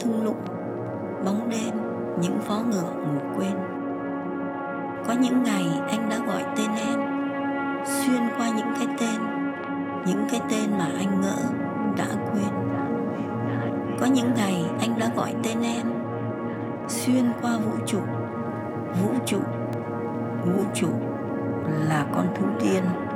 thung lũng, bóng đêm, những vó ngựa ngủ quên. Có những ngày anh đã gọi tên em, xuyên qua những cái tên mà anh ngỡ đã quên. Có những ngày anh đã gọi tên em, xuyên qua vũ trụ. Vũ trụ là con thú tiên